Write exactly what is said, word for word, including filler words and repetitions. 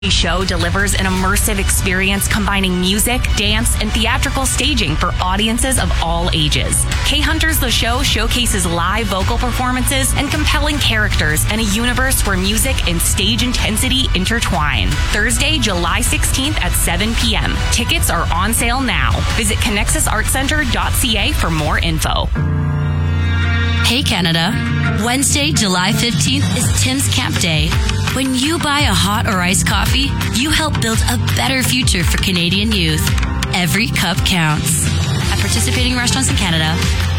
Show delivers an immersive experience combining music, dance, and theatrical staging for audiences of all ages. K-Hunters the Show showcases live vocal performances and compelling characters in a universe where music and stage intensity intertwine. Thursday, July sixteenth at seven p.m. Tickets are on sale now. Visit connexus art center dot c a for more info. Hey Canada, Wednesday, July fifteenth is Tim's Camp Day. When you buy a hot or iced coffee, you help build a better future for Canadian youth. Every cup counts. At participating restaurants in Canada,